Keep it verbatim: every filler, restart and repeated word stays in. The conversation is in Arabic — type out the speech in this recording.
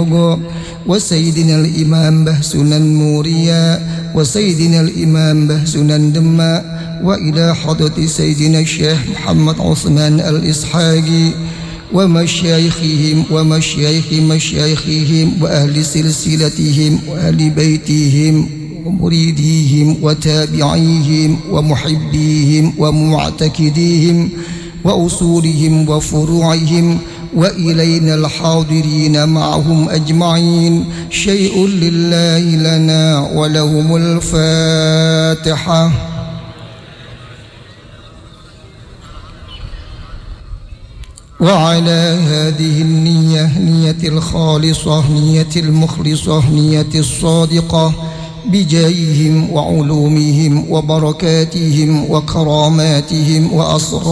Ponorogo, وسيدنا الإمام به سنن موريا وسيدنا الإمام به سنن دماء وإلى حضرة سيدنا الشيخ محمد عثمان الإسحاقي ومشايخهم ومشايخ مشايخهم وأهل سلسلتهم وأهل بيتهم ومريديهم وتابعيهم ومحبيهم ومعتكديهم وأصولهم وفروعهم وإلينا الحاضرين معهم أجمعين. شيء لله لنا ولهم الفاتحة. وعلى هذه النية نية الخالصة نية المخلصة نية الصادقة بجاههم وعلومهم وبركاتهم وكراماتهم وأسرارهم